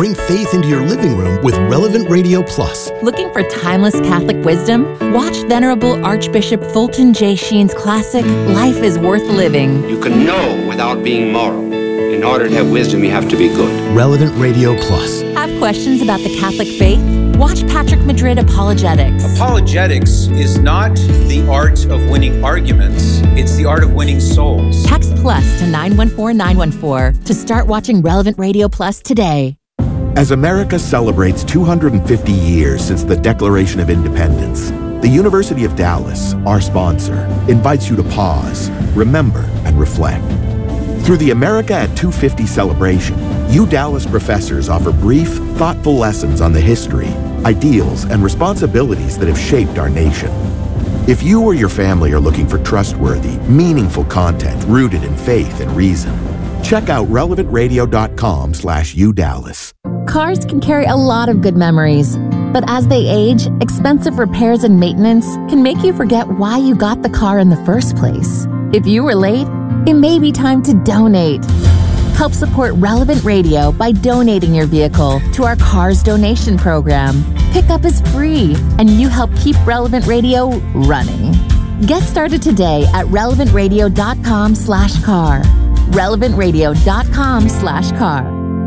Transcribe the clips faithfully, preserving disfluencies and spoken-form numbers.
Bring faith into your living room with Relevant Radio Plus. Looking for timeless Catholic wisdom? Watch Venerable Archbishop Fulton J. Sheen's classic, Life is Worth Living. You can know without being moral. In order to have wisdom, you have to be good. Relevant Radio Plus. Have questions about the Catholic faith? Watch Patrick Madrid Apologetics. Apologetics is not the art of winning arguments. It's the art of winning souls. Text plus to nine one four nine one four to start watching Relevant Radio Plus today. As America celebrates two hundred fifty years since the Declaration of Independence, the University of Dallas, our sponsor, invites you to pause, remember, and reflect. Through the America at two fifty celebration, U Dallas professors offer brief, thoughtful lessons on the history, ideals, and responsibilities that have shaped our nation. If you or your family are looking for trustworthy, meaningful content rooted in faith and reason, check out relevant radio dot com slash U Dallas. Cars can carry a lot of good memories, but as they age, expensive repairs and maintenance can make you forget why you got the car in the first place. If you were late, it may be time to donate. Help support Relevant Radio by donating your vehicle to our Cars Donation Program. Pickup is free, and you help keep Relevant Radio running. Get started today at relevant radio dot com slash car. relevant radio dot com slash car.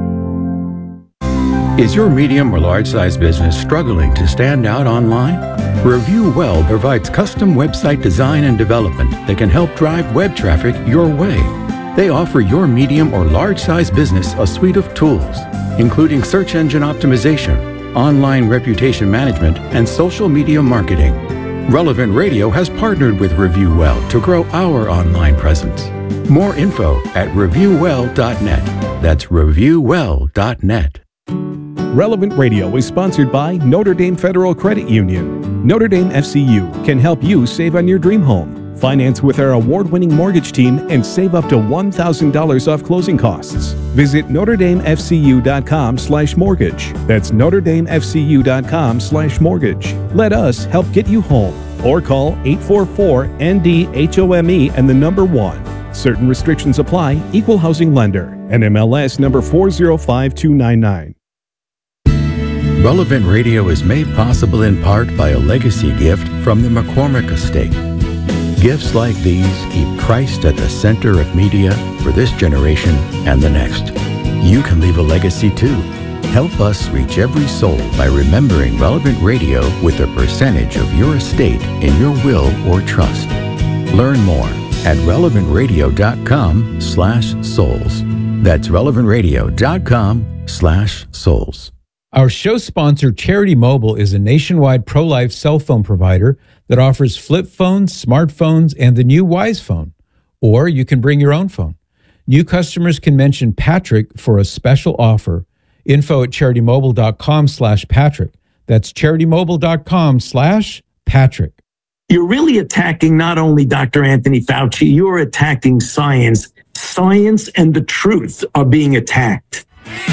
Is your medium or large-size business struggling to stand out online? Review Well provides custom website design and development that can help drive web traffic your way. They offer your medium or large-size business a suite of tools, including search engine optimization, online reputation management, and social media marketing. Relevant Radio has partnered with Review Well to grow our online presence. More info at review well dot net. That's review well dot net. Relevant Radio is sponsored by Notre Dame Federal Credit Union. Notre Dame F C U can help you save on your dream home. Finance with our award-winning mortgage team and save up to one thousand dollars off closing costs. Visit notre dame f c u dot com slash mortgage. That's notre dame f c u dot com slash mortgage. Let us help get you home. Or call eight four four N D H O M E and the number one. Certain restrictions apply. Equal housing lender. N M L S number four zero five two nine nine. Relevant Radio is made possible in part by a legacy gift from the McCormick Estate. Gifts like these keep Christ at the center of media for this generation and the next. You can leave a legacy too. Help us reach every soul by remembering Relevant Radio with a percentage of your estate in your will or trust. Learn more at relevant radio dot com slash souls. That's relevant radio dot com slash souls. Our show sponsor, Charity Mobile, is a nationwide pro-life cell phone provider that offers flip phones, smartphones, and the new Wise Phone. Or you can bring your own phone. New customers can mention Patrick for a special offer. Info at charity mobile dot com slash Patrick. That's charity mobile dot com slash Patrick. You're really attacking not only Doctor Anthony Fauci, you're attacking science. Science and the truth are being attacked.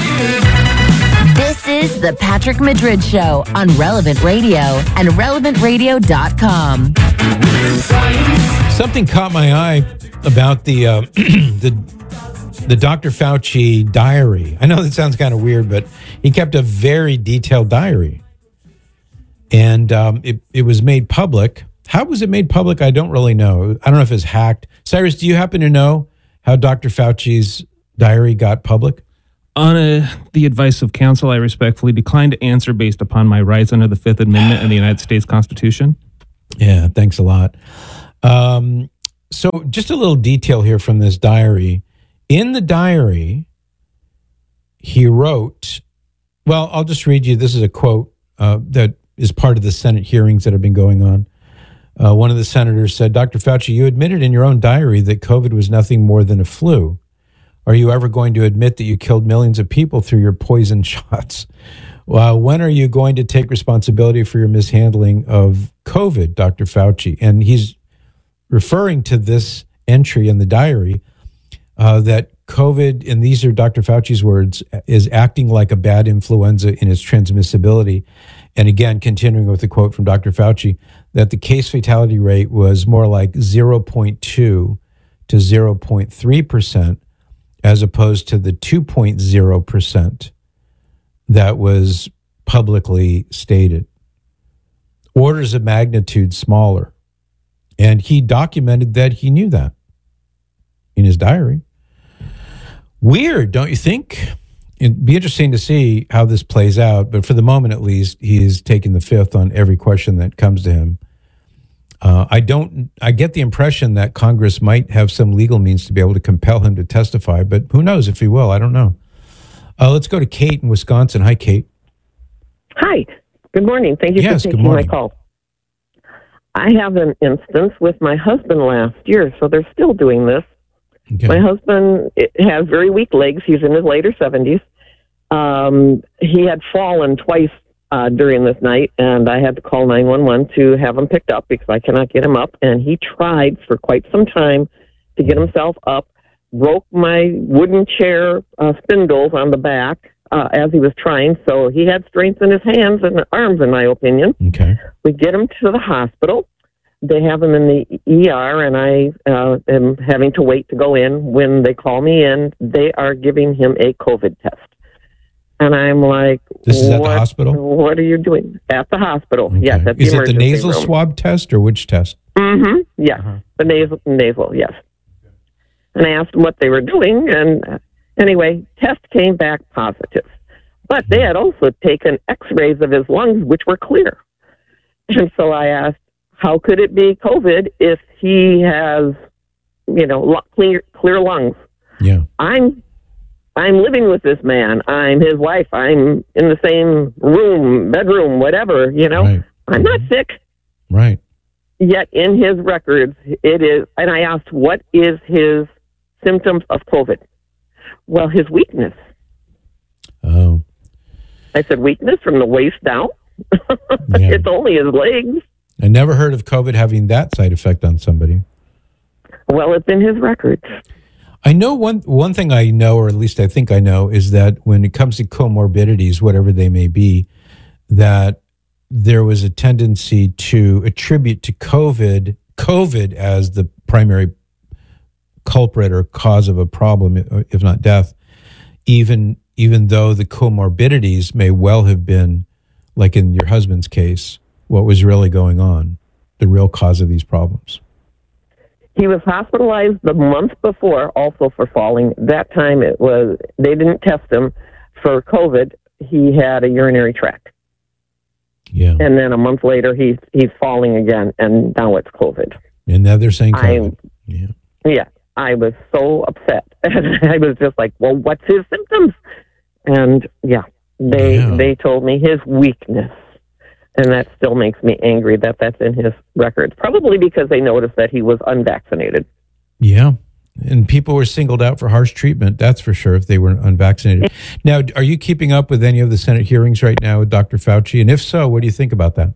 This is the Patrick Madrid Show on Relevant Radio and relevant radio dot com. Something caught my eye about the uh, the the Doctor Fauci diary. I know that sounds kind of weird, but he kept a very detailed diary, and um, it it was made public. How was it made public? I don't really know. I don't know if it's hacked. Cyrus, do you happen to know how Doctor Fauci's diary got public? On a, the advice of counsel, I respectfully decline to answer based upon my rights under the Fifth Amendment in the United States Constitution. Yeah, thanks a lot. Um, so just a little detail here from this diary. In the diary, he wrote, well, I'll just read you. This is a quote uh, that is part of the Senate hearings that have been going on. Uh, one of the senators said, Doctor Fauci, you admitted in your own diary that COVID was nothing more than a flu. Are you ever going to admit that you killed millions of people through your poison shots? Well, when are you going to take responsibility for your mishandling of COVID, Doctor Fauci? And he's referring to this entry in the diary uh, that COVID, and these are Doctor Fauci's words, is acting like a bad influenza in its transmissibility. And again, continuing with the quote from Doctor Fauci, that the case fatality rate was more like zero point two to zero point three percent, as opposed to the two point zero percent that was publicly stated, orders of magnitude smaller. And he documented that he knew that in his diary. Weird, don't you think? It'd be interesting to see how this plays out, but for the moment at least, he is taking the fifth on every question that comes to him. Uh, I don't. I get the impression that Congress might have some legal means to be able to compel him to testify, but who knows if he will? I don't know. Uh, let's go to Kate in Wisconsin. Hi, Kate. Hi. Good morning. Thank you yes, for good taking my morning. call. I have an instance with my husband last year, so they're still doing this. Okay. My husband has very weak legs. He's in his later seventies. Um, he had fallen twice uh, during this night, and I had to call nine one one to have him picked up because I cannot get him up. And he tried for quite some time to get himself up, broke my wooden chair uh, spindles on the back uh, as he was trying. So he had strength in his hands and arms, in my opinion. Okay. We get him to the hospital. They have him in the E R, and I uh, am having to wait to go in. When they call me in, they are giving him a COVID test. And I'm like, This is at what, the hospital? What are you doing? At the hospital, Okay. yes. At the Is it the emergency nasal room. swab test or which test? Mm-hmm, yes. Uh-huh. The nasal, nasal, yes. And I asked them what they were doing, and uh, anyway, test came back positive. But they had also taken x-rays of his lungs, which were clear. And so I asked, how could it be COVID if he has, you know, lu- clear clear lungs? Yeah. I'm I'm living with this man. I'm his wife. I'm in the same room, bedroom, whatever, you know. Right. I'm not sick. Right. Yet in his records, it is, and I asked, what is his symptoms of COVID? Well, his weakness. Oh. I said, weakness from the waist down? Yeah. It's only his legs. I never heard of COVID having that side effect on somebody. Well, it's in his records. I know one one thing I know, or at least I think I know, is that when it comes to comorbidities, whatever they may be, that there was a tendency to attribute to COVID, COVID as the primary culprit or cause of a problem, if not death, even even though the comorbidities may well have been, like in your husband's case, what was really going on, the real cause of these problems. He was hospitalized the month before also for falling. That time it was, they didn't test him for COVID. He had a urinary tract. Yeah. And then a month later, he's, he's falling again, and now it's COVID. And now they're saying COVID. I, yeah. Yeah. I was so upset. I was just like, well, what's his symptoms? And yeah, they, Yeah. they told me his weakness. And that still makes me angry that that's in his records. Probably because they noticed that he was unvaccinated. Yeah. And people were singled out for harsh treatment, that's for sure, if they were unvaccinated. Now, are you keeping up with any of the Senate hearings right now with Doctor Fauci? And if so, what do you think about that?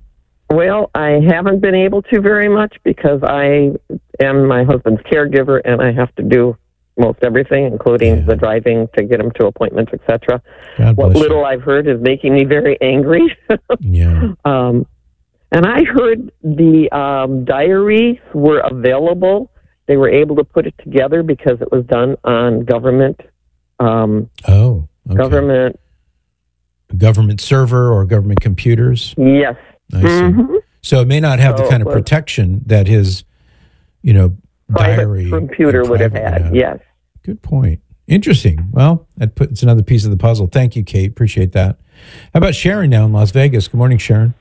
Well, I haven't been able to very much because I am my husband's caregiver and I have to do most everything, including Yeah. the driving to get him to appointments, et cetera. God What bless little you. I've heard is making me very angry. Yeah. um, and I heard the um, diaries were available. They were able to put it together because it was done on government um, Oh, okay. government. Government server or government computers? Yes. I see. Mhm. So it may not have So the kind of it was- protection that his, you know, Private diary computer and would have private had. Yes. Good point. Interesting. Well, that puts another piece of the puzzle. Thank you, Kate. Appreciate that. How about Sharon now in Las Vegas? Good morning, Sharon.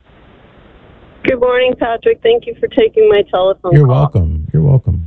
Good morning, Patrick. Thank you for taking my telephone You're call. welcome. You're welcome.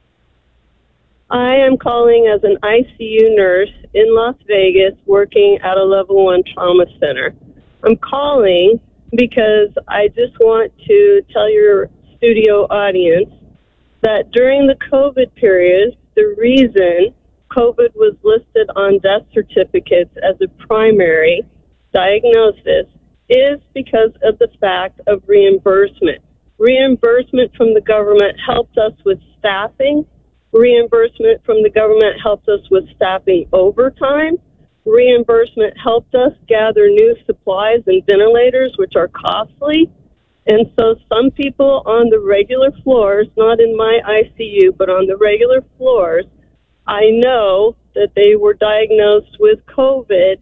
I am calling as an I C U nurse in Las Vegas working at a level one trauma center. I'm calling because I just want to tell your studio audience that during the COVID period, the reason COVID was listed on death certificates as a primary diagnosis is because of the fact of reimbursement. Reimbursement from the government helped us with staffing. Reimbursement from the government helped us with staffing overtime. Reimbursement helped us gather new supplies and ventilators, which are costly. And so some people on the regular floors, not in my I C U, but on the regular floors, I know that they were diagnosed with COVID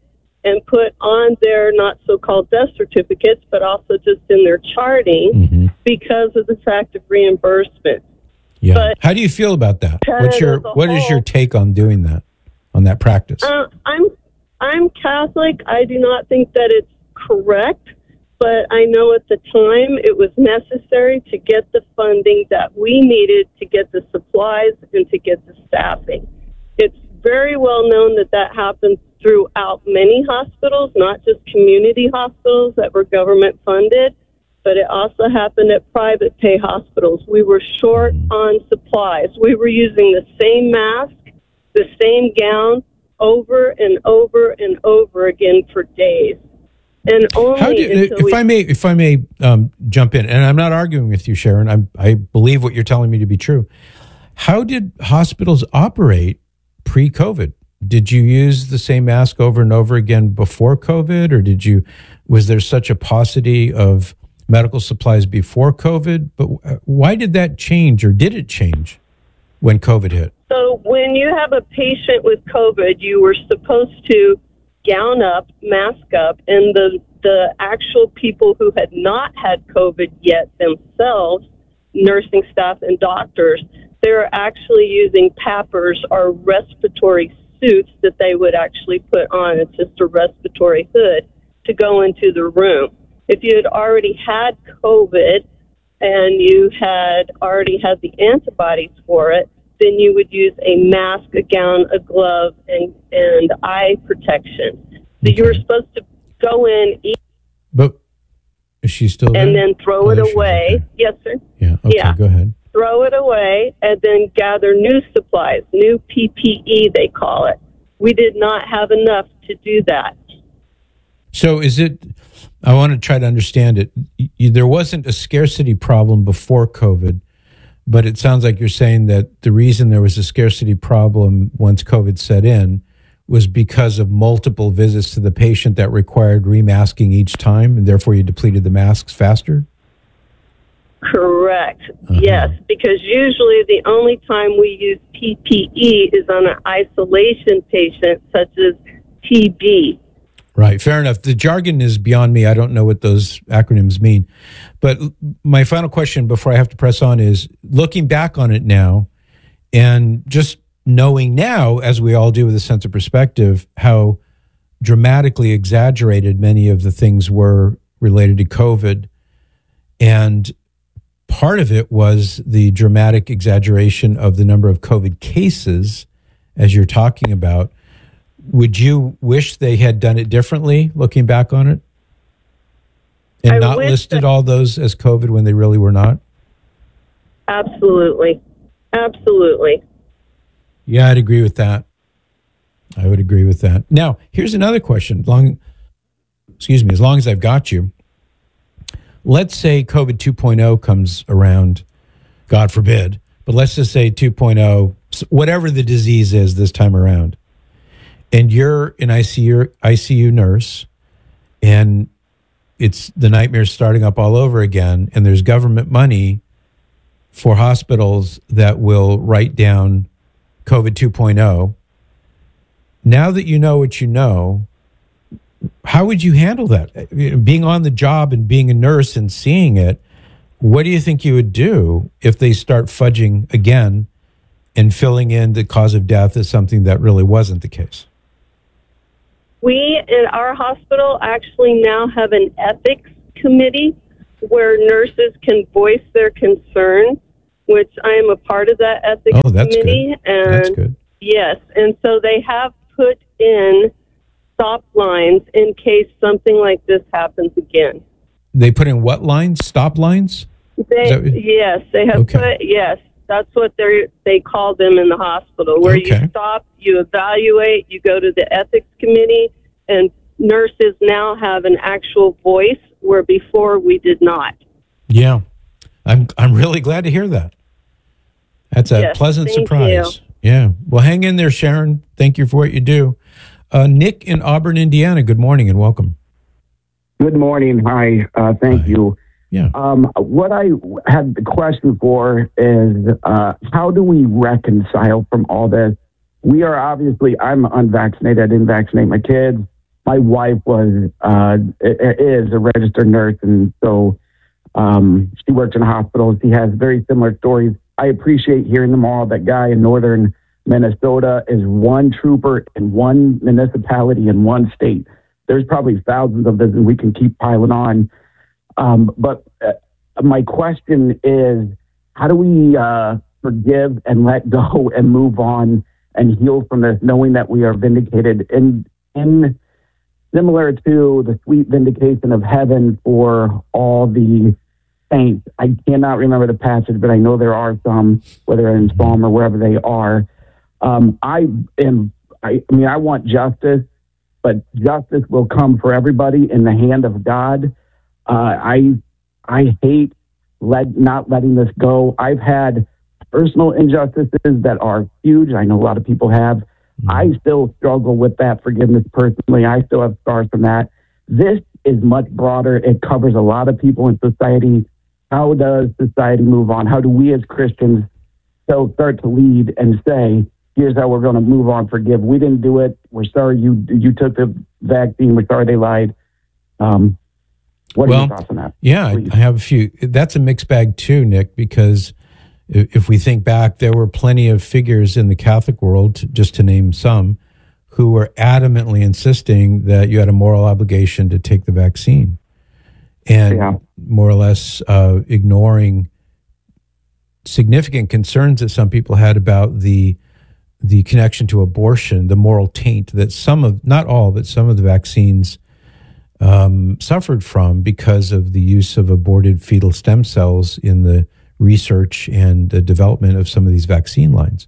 and put on their not so-called death certificates, but also just in their charting Mm-hmm. because of the fact of reimbursement. Yeah. But How do you feel about that? What's your Canada as a what is whole- your take on doing that, on that practice? Uh, I'm I'm Catholic. I do not think that it's correct, but I know at the time it was necessary to get the funding that we needed to get the supplies and to get the staffing. It's very well known that that happens throughout many hospitals, not just community hospitals that were government funded, but it also happened at private pay hospitals. We were short on supplies. We were using the same mask, the same gown, over and over and over again for days. And only How do, until if we, I may, if I may um, jump in, and I'm not arguing with you, Sharon. I I believe what you're telling me to be true. How did hospitals operate pre-COVID? Did you use the same mask over and over again before COVID, or did you? Was there such a paucity of medical supplies before COVID? But why did that change, or did it change when COVID hit? So when you have a patient with COVID, you were supposed to gown up, mask up, and the the actual people who had not had COVID yet themselves, nursing staff and doctors, they were actually using PAPRs or respiratory suits that they would actually put on. It's just a respiratory hood to go into the room. If you had already had COVID and you had already had the antibodies for it, then you would use a mask, a gown, a glove, and, and eye protection. So you were supposed to go in, eat, But is she still there? and then throw Oh, it there she is. away. Okay. Yes, sir. Yeah. Okay. Yeah. Go ahead. Throw it away, and then gather new supplies, new P P E, they call it. We did not have enough to do that. So is it? I want to try to understand it. Y- There wasn't a scarcity problem before COVID, but it sounds like you're saying that the reason there was a scarcity problem once COVID set in was because of multiple visits to the patient that required remasking each time, and therefore you depleted the masks faster? Correct. Uh-huh. Yes, because usually the only time we use P P E is on an isolation patient, such as T B. Right, fair enough. The jargon is beyond me. I don't know what those acronyms mean. But l- my final question before I have to press on is, looking back on it now and just knowing now, as we all do with a sense of perspective, how dramatically exaggerated many of the things were related to COVID. And part of it was the dramatic exaggeration of the number of COVID cases, as you're talking about. Would you wish they had done it differently, looking back on it? And I not wish listed that- all those as COVID when they really were not? Absolutely. Absolutely. Yeah, I'd agree with that. I would agree with that. Now, here's another question. Long, excuse me, as long as I've got you, let's say COVID two point oh comes around, God forbid, but let's just say two point oh, whatever the disease is this time around, and you're an I C U, I C U nurse, and it's the nightmare starting up all over again, and there's government money for hospitals that will write down COVID two point oh. Now that you know what you know, how would you handle that? Being on the job and being a nurse and seeing it, what do you think you would do if they start fudging again and filling in the cause of death as something that really wasn't the case? We in our hospital actually now have an ethics committee where nurses can voice their concern, which I am a part of that ethics Oh, that's committee. good. And That's good. yes, and so they have put in stop lines in case something like this happens again. They put in what lines? Stop lines? They, Is that- yes, they have Okay. put, yes, that's what they they call them in the hospital, where Okay. you stop, you evaluate, you go to the ethics committee, and nurses now have an actual voice where before we did not. Yeah. I'm I'm really glad to hear that. That's a Yes, pleasant thank surprise. Yeah. Well, hang in there, Sharon. Thank you for what you do. Uh, Nick in Auburn, Indiana, good morning and welcome. Good morning. Hi. Uh, thank Hi. you. Yeah. Um, what I had the question for is uh, how do we reconcile from all this? We are obviously, I'm unvaccinated. I didn't vaccinate my kids. My my wife was uh, is a registered nurse, and so um, she works in hospitals. She has very similar stories. I appreciate hearing them all. That guy in northern Minnesota is one trooper in one municipality in one state. There's probably thousands of this, and we can keep piling on. Um, but uh, my question is, how do we uh, forgive and let go and move on and heal from this, knowing that we are vindicated in in similar to the sweet vindication of heaven for all the saints? I cannot remember the passage, but I know there are some, whether in Psalm or wherever they are. Um, I am. I, I mean, I want justice, but justice will come for everybody in the hand of God. Uh, I I hate let not letting this go. I've had personal injustices that are huge. I know a lot of people have. Mm-hmm. I still struggle with that forgiveness personally. I still have scars from that. This is much broader. It covers a lot of people in society. How does society move on? How do we as Christians so start to lead and say, here's how we're going to move on, forgive. We didn't do it. We're sorry you you took the vaccine. We're sorry they lied. Um, what well, are your thoughts on that? Yeah, please? I have a few. That's a mixed bag too, Nick, because if we think back, there were plenty of figures in the Catholic world, just to name some, who were adamantly insisting that you had a moral obligation to take the vaccine, and yeah. more or less uh, ignoring significant concerns that some people had about the the connection to abortion, the moral taint that some of, not all, but some of the vaccines um, suffered from because of the use of aborted fetal stem cells in the research and the development of some of these vaccine lines.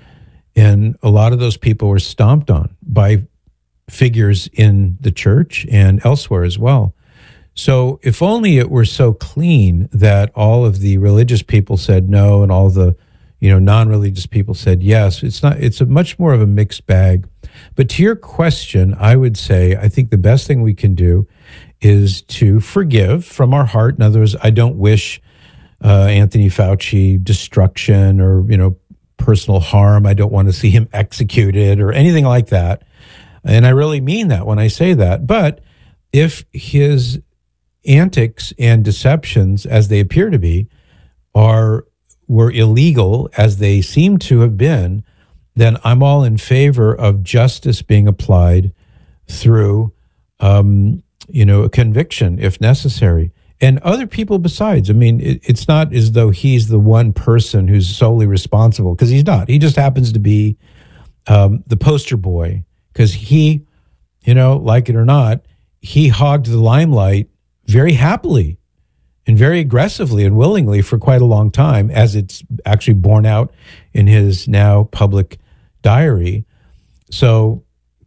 And a lot of those people were stomped on by figures in the church and elsewhere as well. So if only it were so clean that all of the religious people said no and all the, you know, non-religious people said yes. It's not, it's a much more of a mixed bag. But to your question, I would say, I think the best thing we can do is to forgive from our heart. In other words, I don't wish uh, Anthony Fauci destruction or, you know, personal harm. I don't want to see him executed or anything like that. And I really mean that when I say that. But if his antics and deceptions, as they appear to be, are were illegal, as they seem to have been, then I'm all in favor of justice being applied through, um, you know, a conviction if necessary. And other people besides. I mean, it, it's not as though he's the one person who's solely responsible, because he's not. He just happens to be um, the poster boy, because he, you know, like it or not, he hogged the limelight very happily and very aggressively and willingly for quite a long time, as it's actually borne out in his now public diary. So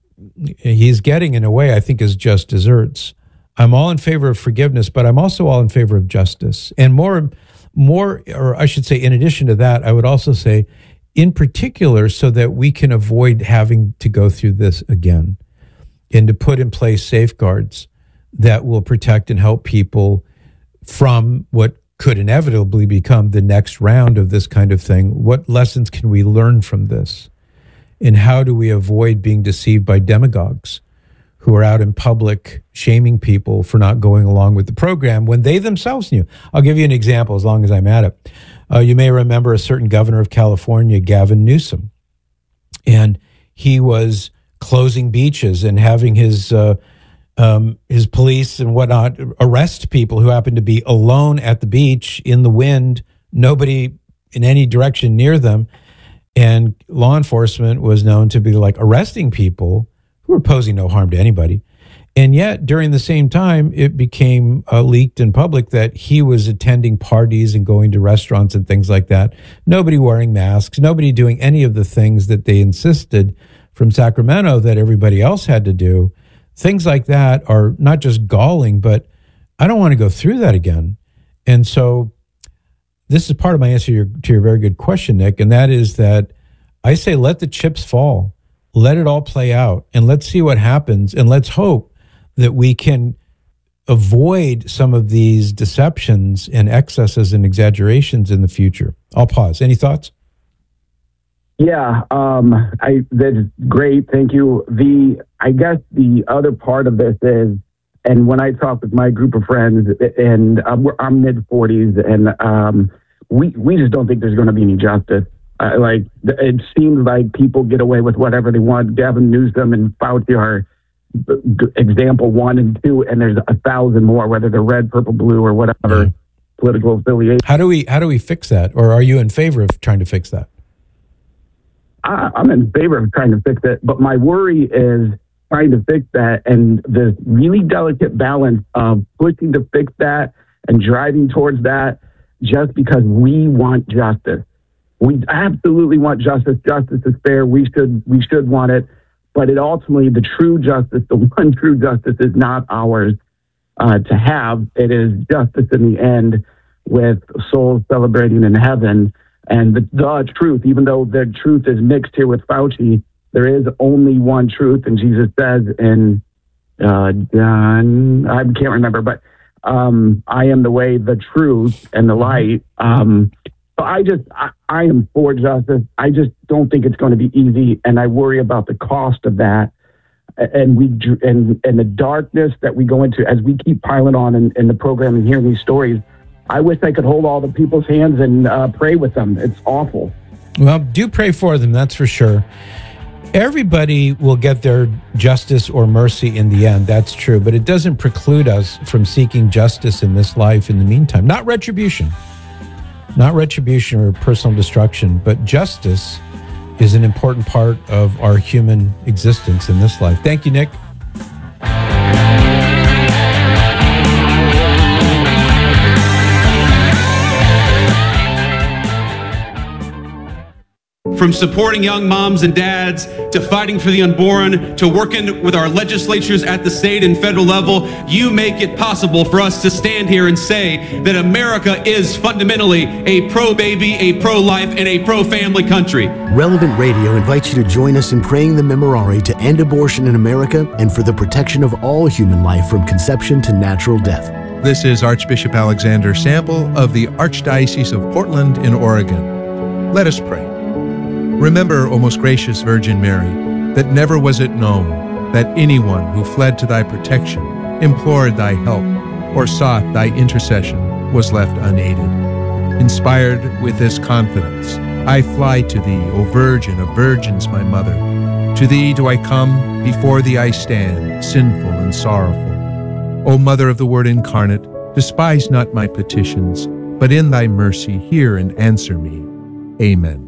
he's getting, in a way, I think, his just desserts. I'm all in favor of forgiveness, but I'm also all in favor of justice. And more, more, or I should say, in addition to that, I would also say, in particular, so that we can avoid having to go through this again, and to put in place safeguards that will protect and help people from what could inevitably become the next round of this kind of thing. What lessons can we learn from this? And how do we avoid being deceived by demagogues who are out in public shaming people for not going along with the program when they themselves knew? I'll give you an example as long as I'm at it. Uh, you may remember a certain governor of California, Gavin Newsom, and he was closing beaches and having his uh, Um, his police and whatnot arrest people who happen to be alone at the beach in the wind, nobody in any direction near them. And law enforcement was known to be like arresting people who were posing no harm to anybody. And yet during the same time, it became uh, leaked in public that he was attending parties and going to restaurants and things like that. Nobody wearing masks, nobody doing any of the things that they insisted from Sacramento that everybody else had to do. Things like that are not just galling, but I don't want to go through that again. And so this is part of my answer to your, to your very good question, Nick, and that is that I say let the chips fall. Let it all play out, and let's see what happens, and let's hope that we can avoid some of these deceptions and excesses and exaggerations in the future. I'll pause. Any thoughts? Yeah, um, I that's great. Thank you. The I guess the other part of this is, and when I talk with my group of friends, and uh, we're, I'm mid forties, and um, we we just don't think there's going to be any justice. Uh, like it seems like people get away with whatever they want. Gavin Newsom and Fauci are example one and two, and there's a thousand more, whether they're red, purple, blue, or whatever mm. political affiliation. How do we how do we fix that, or are you in favor of trying to fix that? I, I'm in favor of trying to fix it, but my worry is trying to fix that and the really delicate balance of pushing to fix that and driving towards that just because we want justice. We absolutely want justice. Justice is fair. We should we should want it, but it ultimately, the true justice, the one true justice, is not ours uh, to have. It is justice in the end, with souls celebrating in heaven. And the, the truth, even though the truth is mixed here with Fauci, there is only one truth. And Jesus says in uh, John, I can't remember, but um, I am the way, the truth, and the light. Um, so I just, I, I am for justice. I just don't think it's going to be easy. And I worry about the cost of that. And we, and, and the darkness that we go into as we keep piling on in, in the program and hearing these stories. I wish I could hold all the people's hands and uh, pray with them. It's awful. Well, do pray for them, that's for sure. Everybody will get their justice or mercy in the end, that's true. But it doesn't preclude us from seeking justice in this life in the meantime. Not retribution. Not retribution or personal destruction, but justice is an important part of our human existence in this life. Thank you, Nick. From supporting young moms and dads, to fighting for the unborn, to working with our legislatures at the state and federal level, you make it possible for us to stand here and say that America is fundamentally a pro-baby, a pro-life, and a pro-family country. Relevant Radio invites you to join us in praying the Memorare to end abortion in America and for the protection of all human life from conception to natural death. This is Archbishop Alexander Sample of the Archdiocese of Portland in Oregon. Let us pray. Remember, O most gracious Virgin Mary, that never was it known that anyone who fled to thy protection, implored thy help, or sought thy intercession was left unaided. Inspired with this confidence, I fly to thee, O Virgin of Virgins, my Mother. To thee do I come, before thee I stand, sinful and sorrowful. O Mother of the Word incarnate, despise not my petitions, but in thy mercy hear and answer me. Amen.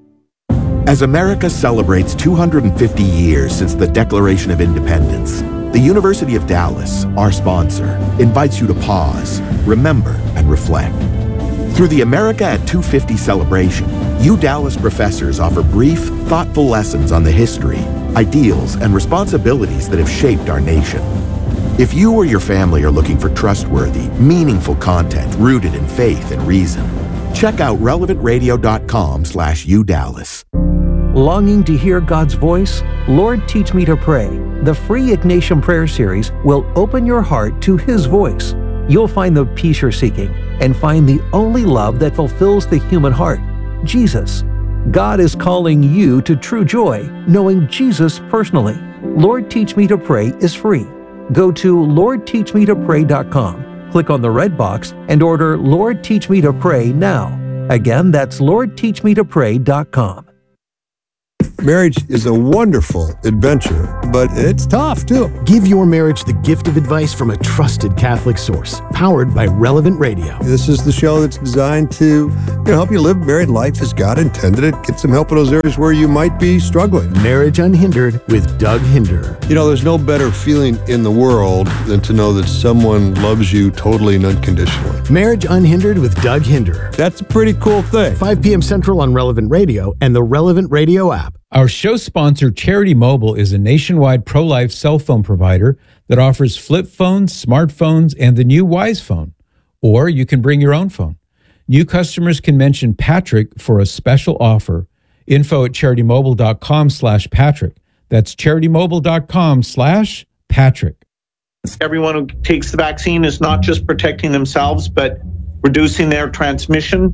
As America celebrates two hundred fifty years since the Declaration of Independence, the University of Dallas, our sponsor, invites you to pause, remember, and reflect. Through the America at two fifty celebration, U Dallas professors offer brief, thoughtful lessons on the history, ideals, and responsibilities that have shaped our nation. If you or your family are looking for trustworthy, meaningful content rooted in faith and reason, check out relevant radio dot com slash U Dallas. Longing to hear God's voice? Lord, Teach Me to Pray. The free Ignatian Prayer Series will open your heart to His voice. You'll find the peace you're seeking and find the only love that fulfills the human heart, Jesus. God is calling you to true joy, knowing Jesus personally. Lord, Teach Me to Pray is free. Go to lord teach me to pray dot com, click on the red box, and order Lord, Teach Me to Pray now. Again, that's lord teach me to pray dot com. Marriage is a wonderful adventure, but it's tough too. Give your marriage the gift of advice from a trusted Catholic source, powered by Relevant Radio. This is the show that's designed to you know, help you live married life as God intended it. Get some help in those areas where you might be struggling. Marriage Unhindered with Doug Hinder. You know, there's no better feeling in the world than to know that someone loves you totally and unconditionally. Marriage Unhindered with Doug Hinder. That's a pretty cool thing. five p.m. Central on Relevant Radio and the Relevant Radio app. Our show sponsor, Charity Mobile, is a nationwide pro-life cell phone provider that offers flip phones, smartphones, and the new Wise Phone. Or you can bring your own phone. New customers can mention Patrick for a special offer. Info at charitymobile.com slash Patrick. That's charitymobile.com slash Patrick. Everyone who takes the vaccine is not just protecting themselves, but reducing their transmission.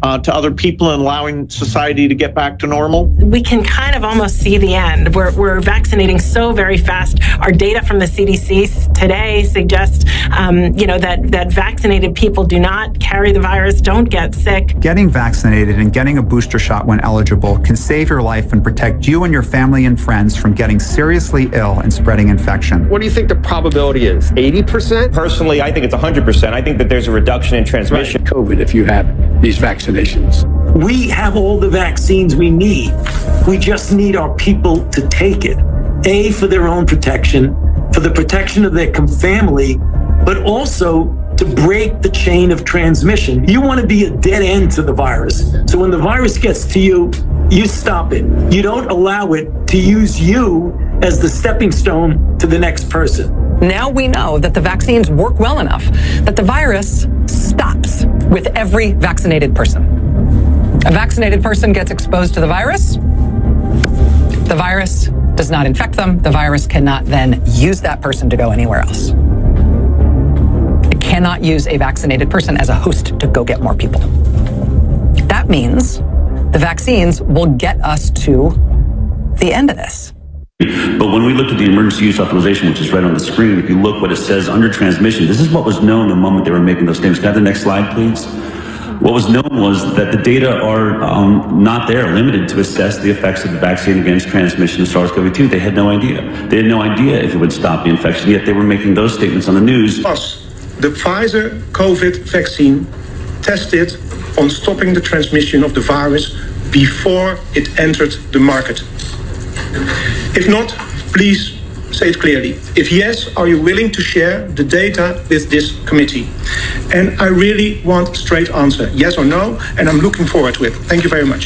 uh, to other people and allowing society to get back to normal? We can kind of almost see the end. We're, we're vaccinating so very fast. Our data from the C D C today suggests, um, you know, that, that vaccinated people do not carry the virus, don't get sick. Getting vaccinated and getting a booster shot when eligible can save your life and protect you and your family and friends from getting seriously ill and spreading infection. What do you think the probability is? eighty percent? Personally, I think it's one hundred percent. I think that there's a reduction in transmission. Right. COVID, if you have these vaccinations. We have all the vaccines we need. We just need our people to take it. A, for their own protection, for the protection of their family, but also to break the chain of transmission. You want to be a dead end to the virus. So when the virus gets to you, you stop it. You don't allow it to use you as the stepping stone to the next person. Now we know that the vaccines work well enough that the virus stops with every vaccinated person. A vaccinated person gets exposed to the virus. The virus does not infect them. The virus cannot then use that person to go anywhere else. It cannot use a vaccinated person as a host to go get more people. That means the vaccines will get us to the end of this. But when we looked at the emergency use authorization, which is right on the screen, if you look what it says under transmission, this is what was known the moment they were making those statements. Can I have the next slide, please? What was known was that the data are um, not there, limited to assess the effects of the vaccine against transmission of SARS CoV two. They had no idea. They had no idea if it would stop the infection, yet they were making those statements on the news. Plus, the Pfizer COVID vaccine tested on stopping the transmission of the virus before it entered the market. If not, please say it clearly. If yes, are you willing to share the data with this committee? And I really want a straight answer, yes or no, and I'm looking forward to it. Thank you very much.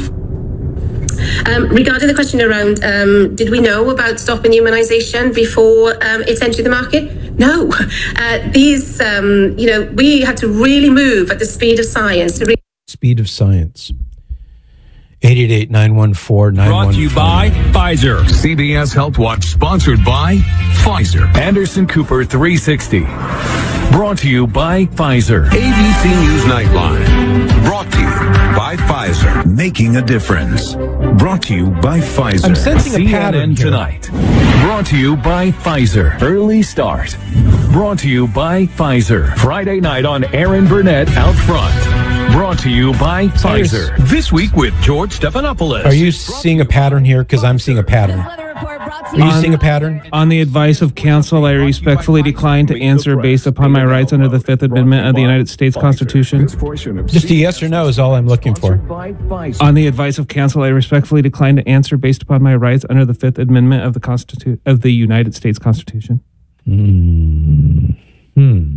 Um, regarding the question around, um, did we know about stopping immunisation before um, it entered the market? No. Uh, these, um, you know, we had to really move at the speed of science. To re- Speed of science. eight eight eight, nine one four, nine one four. Brought to you by Pfizer. C B S Health Watch sponsored by Pfizer. Anderson Cooper three sixty. Brought to you by Pfizer. A B C News Nightline. Brought to you by Pfizer. Making a difference. Brought to you by Pfizer. I'm sensing a pattern here. Tonight. Brought to you by Pfizer. Early start. Brought to you by Pfizer. Friday night on Aaron Burnett Out Front. Brought to you by Pfizer. This week with George Stephanopoulos. Are you seeing a pattern here? Because I'm seeing a pattern. Are you on, seeing a pattern? On the advice of counsel, I respectfully decline to answer based upon my rights under the Fifth Amendment of the United States Constitution. Just a yes or no is all I'm looking for. On the advice of counsel, I respectfully decline to answer based upon my rights under the Fifth Amendment of the Constitu- of the United States Constitution. Hmm. Hmm.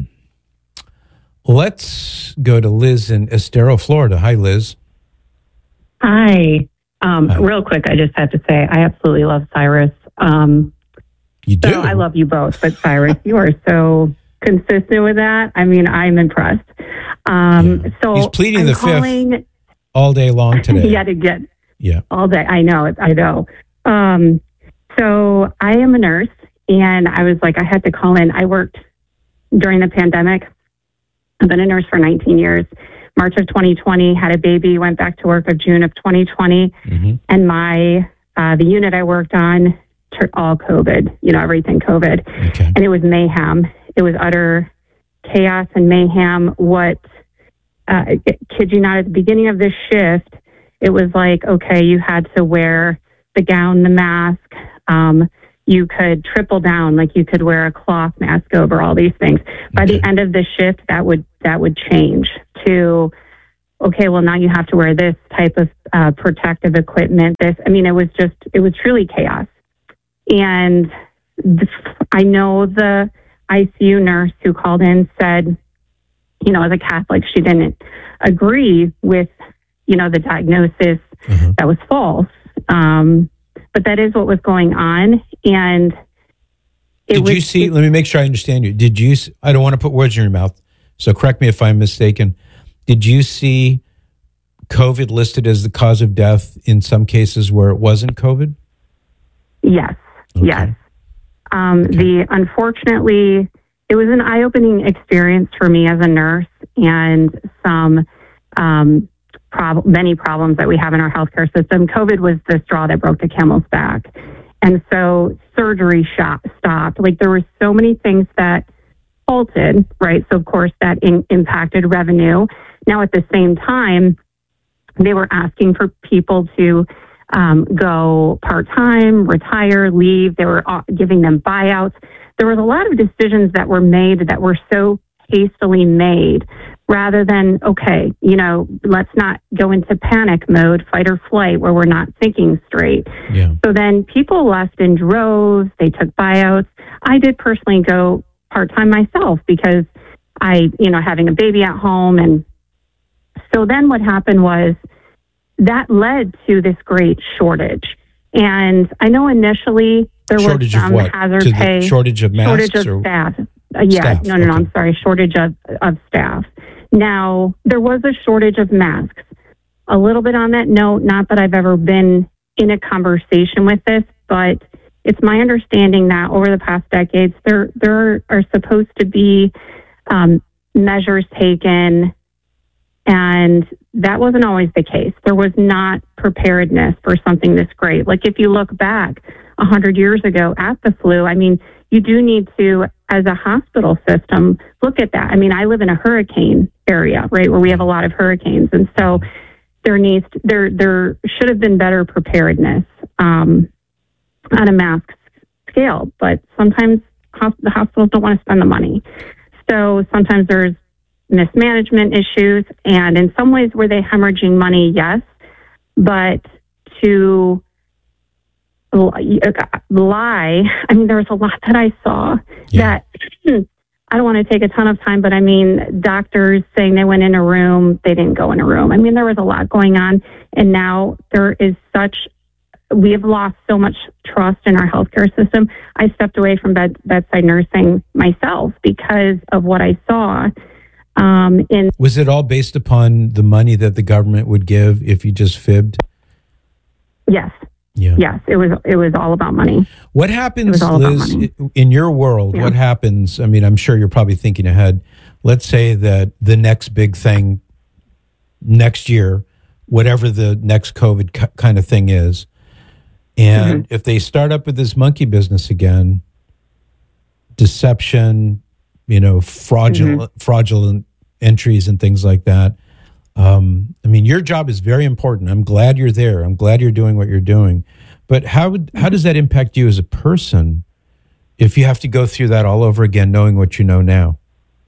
Let's go to Liz in Estero, Florida. Hi, Liz. Hi. Um, Hi. Real quick, I just have to say I absolutely love Cyrus. Um, you do? So I love you both, but Cyrus, you are so consistent with that. I mean, I'm impressed. Um, yeah. So he's pleading I'm the calling, fifth all day long today. Yet again. Yeah. All day. I know. I know. Um, so I am a nurse, and I was like, I had to call in. I worked during the pandemic. I've been a nurse for nineteen years. March of twenty twenty, had a baby, went back to work of June of twenty twenty. Mm-hmm. And my, uh, the unit I worked on, all COVID, you know, everything COVID. Okay. And it was mayhem. It was utter chaos and mayhem. What, uh, kid you not, at the beginning of this shift, it was like, okay, you had to wear the gown, the mask. Um, you could triple down, like you could wear a cloth mask over all these things. By okay. the end of the shift, that would that would change to, okay, well, now you have to wear this type of uh, protective equipment. This, I mean, it was just, it was truly chaos. And this, I know the I C U nurse who called in said, you know, as a Catholic, she didn't agree with, you know, the diagnosis mm-hmm. that was false. Um, but that is what was going on. And it did was, you see, it, let me make sure I understand you. Did you, I don't want to put words in your mouth, so correct me if I'm mistaken. Did you see COVID listed as the cause of death in some cases where it wasn't COVID? Yes. Okay. Yes. Um, okay. The, unfortunately, it was an eye-opening experience for me as a nurse, and some, um, prob- many problems that we have in our healthcare system. COVID was the straw that broke the camel's back. And so surgery shop stopped. Like there were so many things that halted, right? So of course that in- impacted revenue. Now at the same time, they were asking for people to um, go part-time, retire, leave. They were giving them buyouts. There was a lot of decisions that were made that were so hastily made rather than, okay, you know, let's not go into panic mode, fight or flight, where we're not thinking straight. Yeah. So then people left in droves. They took buyouts. I did personally go part-time myself because I, you know, having a baby at home. And so then what happened was that led to this great shortage. And I know initially there shortage was some of what? hazard To the pay. shortage of masks Shortage of or staff. Uh, yeah, staff, no, no, no, okay. I'm sorry. Shortage of, of staff. Now, there was a shortage of masks. A little bit on that note, not that I've ever been in a conversation with this, but it's my understanding that over the past decades, there there are supposed to be um, measures taken, and that wasn't always the case. There was not preparedness for something this great. Like if you look back one hundred years ago at the flu, I mean, you do need to, as a hospital system, look at that. I mean, I live in a hurricane area, right, where we have a lot of hurricanes. And so there needs, to, there, there should have been better preparedness um, on a mass scale. But sometimes hosp- the hospitals don't want to spend the money. So sometimes there's mismanagement issues. And in some ways, were they hemorrhaging money? Yes. But to lie, I mean, there was a lot that I saw yeah. that I don't want to take a ton of time, but I mean, doctors saying they went in a room, they didn't go in a room. I mean, there was a lot going on. And now there is such, we have lost so much trust in our healthcare system. I stepped away from bed, bedside nursing myself because of what I saw. Um, in Was it all based upon the money that the government would give if you just fibbed? Yes. Yeah. Yes, it was it was all about money. What happens, all about Liz, money. in your world? Yeah. What happens? I mean, I'm sure you're probably thinking ahead. Let's say that the next big thing next year, whatever the next COVID k- kind of thing is, and Mm-hmm. if they start up with this monkey business again, deception, you know, fraudulent Mm-hmm. fraudulent entries and things like that. Um, I mean, your job is very important. I'm glad you're there. I'm glad you're doing what you're doing. But how would, how does that impact you as a person if you have to go through that all over again, knowing what you know now?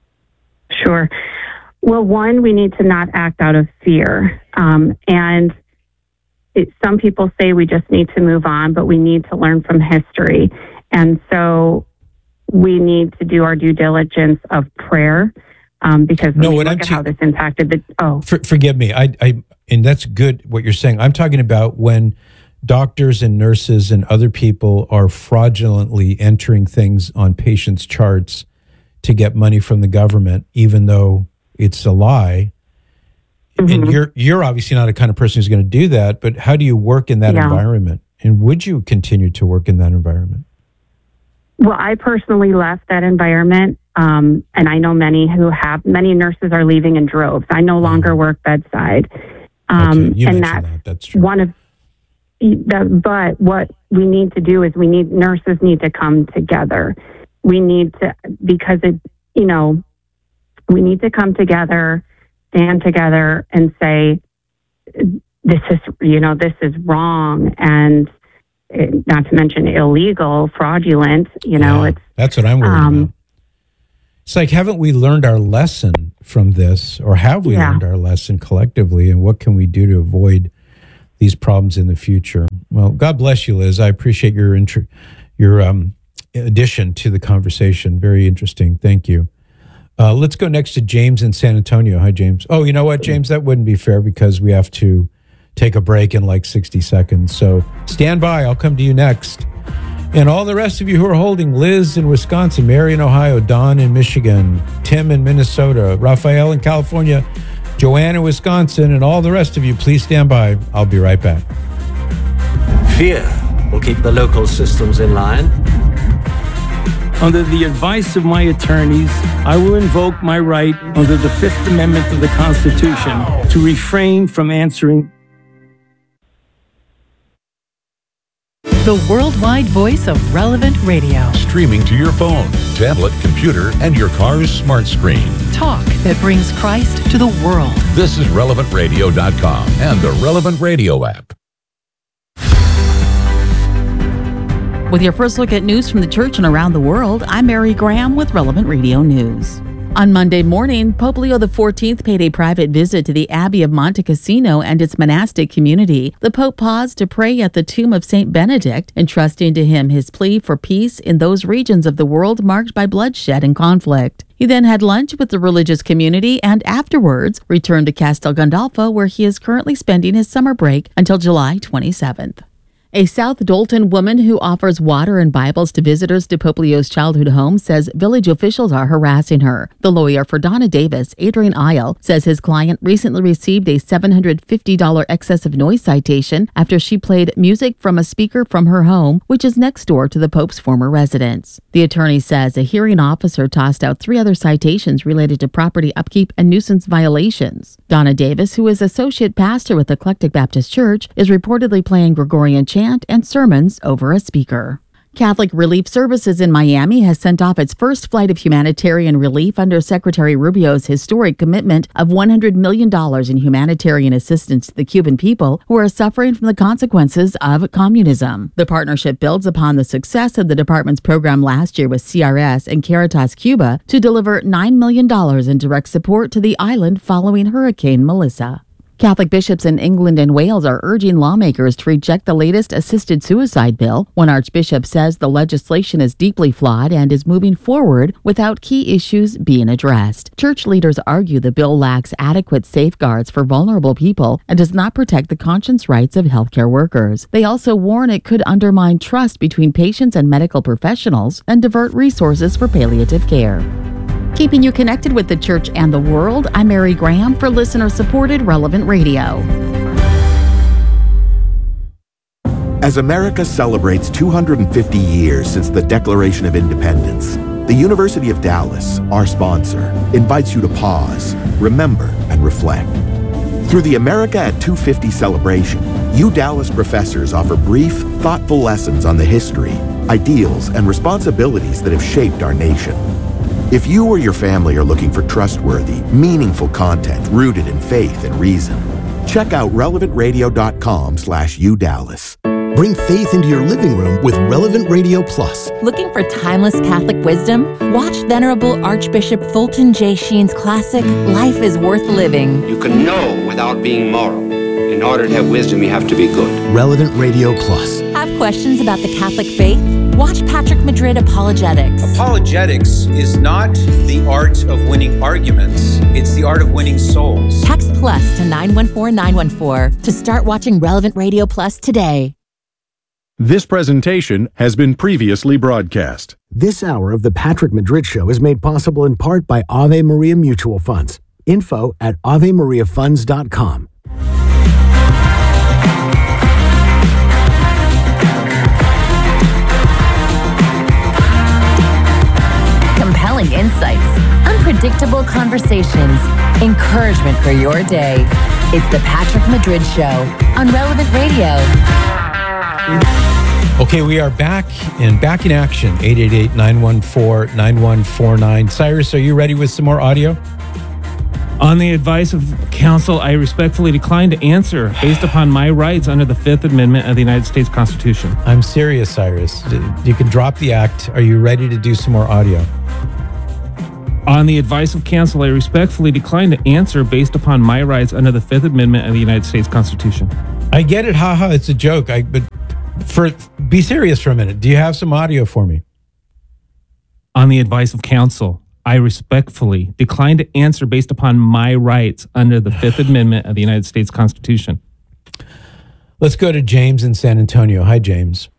Sure. Well, one, we need to not act out of fear. Um, and it, some people say we just need to move on, but we need to learn from history. And so we need to do our due diligence of prayer. Um, because when No, we what look I'm at te- how this impacted the oh For, forgive me. I, I, and that's good what you're saying. I'm talking about when doctors and nurses and other people are fraudulently entering things on patients' charts to get money from the government, even though it's a lie. Mm-hmm. And you're you're obviously not a kind of person who's going to do that. But how do you work in that Yeah. environment? And would you continue to work in that environment? well, I personally left that environment, um, and I know many who have. Many nurses are leaving in droves. I no longer work bedside, um, Okay, you and mentioned that's that. That's true. one of. The, but what we need to do is we need nurses need to come together. We need to because it you know we need to come together, stand together, and say this is you know this is wrong and. It, not to mention illegal, fraudulent, you know, Yeah, it's, that's what I'm worried um, about. It's like, haven't we learned our lesson from this, or have we Yeah. learned our lesson collectively, and what can we do to avoid these problems in the future? Well, God bless you, Liz. I appreciate your intro, your um, addition to the conversation. Very interesting. Thank you. Uh, let's go next to James in San Antonio. Hi, James. Oh, you know what, James? That wouldn't be fair because we have to take a break in like sixty seconds. So stand by. I'll come to you next. And all the rest of you who are holding, Liz in Wisconsin, Mary in Ohio, Don in Michigan, Tim in Minnesota, Raphael in California, Joanne in Wisconsin, and all the rest of you, please stand by. I'll be right back. Fear will keep the local systems in line. Under the advice of my attorneys, I will invoke my right under the Fifth Amendment of the Constitution to refrain from answering. The worldwide voice of Relevant Radio. Streaming to your phone, tablet, computer, and your car's smart screen. Talk that brings Christ to the world. This is relevant radio dot com and the Relevant Radio app. With your first look at news from the church and around the world, I'm Mary Graham with Relevant Radio News. On Monday morning, Pope Leo the fourteenth paid a private visit to the Abbey of Monte Cassino and its monastic community. The Pope paused to pray at the tomb of Saint Benedict, entrusting to him his plea for peace in those regions of the world marked by bloodshed and conflict. He then had lunch with the religious community and afterwards returned to Castel Gandolfo, where he is currently spending his summer break until July twenty-seventh. A South Dolton woman who offers water and Bibles to visitors to Pope Leo's childhood home says village officials are harassing her. The lawyer for Donna Davis, Adrian Isle, says his client recently received a seven hundred fifty dollars excessive noise citation after she played music from a speaker from her home, which is next door to the Pope's former residence. The attorney says a hearing officer tossed out three other citations related to property upkeep and nuisance violations. Donna Davis, who is associate pastor with Eclectic Baptist Church, is reportedly playing Gregorian chant and sermons over a speaker. Catholic Relief Services in Miami has sent off its first flight of humanitarian relief under Secretary Rubio's historic commitment of one hundred million dollars in humanitarian assistance to the Cuban people who are suffering from the consequences of communism. The partnership builds upon the success of the department's program last year with C R S and Caritas Cuba to deliver nine million dollars in direct support to the island following Hurricane Melissa. Catholic bishops in England and Wales are urging lawmakers to reject the latest assisted suicide bill. One archbishop says the legislation is deeply flawed and is moving forward without key issues being addressed. Church leaders argue the bill lacks adequate safeguards for vulnerable people and does not protect the conscience rights of healthcare workers. They also warn it could undermine trust between patients and medical professionals and divert resources for palliative care. Keeping you connected with the church and the world, I'm Mary Graham for listener-supported Relevant Radio. As America celebrates two hundred fifty years since the Declaration of Independence, the University of Dallas, our sponsor, invites you to pause, remember, and reflect. Through the America at two fifty celebration, U Dallas professors offer brief, thoughtful lessons on the history, ideals, and responsibilities that have shaped our nation. If you or your family are looking for trustworthy, meaningful content rooted in faith and reason, check out relevant radio dot com slash U Dallas. Bring faith into your living room with Relevant Radio Plus. Looking for timeless Catholic wisdom? Watch Venerable Archbishop Fulton J. Sheen's classic, Life is Worth Living. You can know without being moral. In order to have wisdom, you have to be good. Relevant Radio Plus. Have questions about the Catholic faith? Watch Patrick Madrid Apologetics. Apologetics is not the art of winning arguments, it's the art of winning souls. Text plus to nine one four nine one four to start watching Relevant Radio Plus today. This presentation has been previously broadcast. This hour of the Patrick Madrid Show is made possible in part by Ave Maria Mutual Funds. Info at ave maria funds dot com. Compelling insights, unpredictable conversations, encouragement for your day. It's the Patrick Madrid Show on Relevant Radio. Okay, we are back and back in action. eight eight eight, nine one four, nine one four nine. Cyrus, are you ready with some more audio? On the advice of counsel, I respectfully decline to answer based upon my rights under the Fifth Amendment of the United States Constitution. I'm serious, Cyrus. You can drop the act. Are you ready to do some more audio? On the advice of counsel, I respectfully decline to answer based upon my rights under the Fifth Amendment of the United States Constitution. I get it. Haha, it's a joke. I but for be serious for a minute. Do you have some audio for me? On the advice of counsel, I respectfully decline to answer based upon my rights under the Fifth Amendment of the United States Constitution. Let's go to James in San Antonio. Hi, James.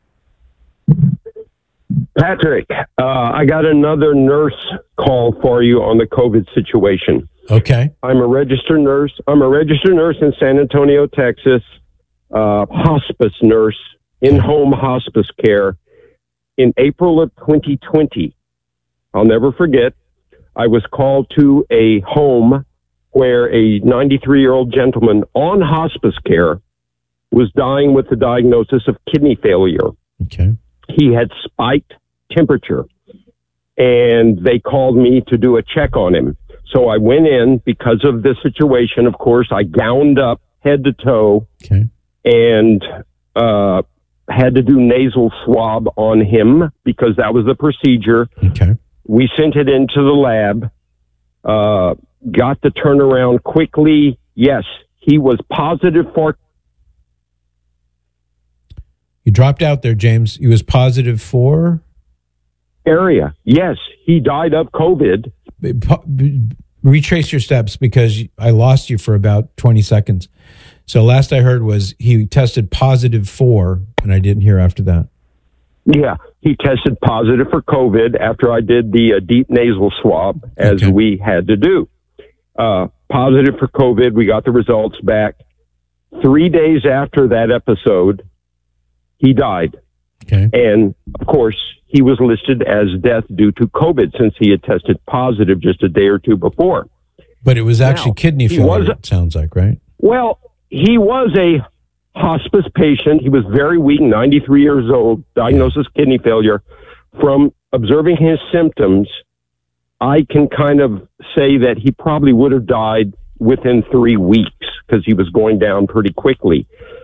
Patrick, uh, I got another nurse call for you on the COVID situation. Okay. I'm a registered nurse. I'm a registered nurse in San Antonio, Texas, uh, hospice nurse, in-home hospice care. In April of twenty twenty, I'll never forget. I was called to a home where a ninety-three-year-old gentleman on hospice care was dying with the diagnosis of kidney failure. Okay. He had spiked temperature, and they called me to do a check on him. So I went in because of the situation. Of course, I gowned up head to toe okay. and uh, had to do nasal swab on him because that was the procedure. Okay. We sent it into the lab, uh, got the turnaround quickly. Yes, he was positive for. You dropped out there, James. He was positive for? Area. Yes, he died of COVID. Retrace your steps because I lost you for about twenty seconds. So last I heard was he tested positive for, and I didn't hear after that. Yeah, he tested positive for COVID after I did the uh, deep nasal swab, as okay. we had to do. Uh, positive for COVID. We got the results back. Three days after that episode, he died. Okay. And, of course, he was listed as death due to COVID since he had tested positive just a day or two before. But it was actually now, kidney failure, it sounds like, right? Well, he was a hospice patient. He was very weak, ninety-three years old, diagnosis yeah. kidney failure. From observing his symptoms, I can kind of say that he probably would have died within three weeks because he was going down pretty quickly.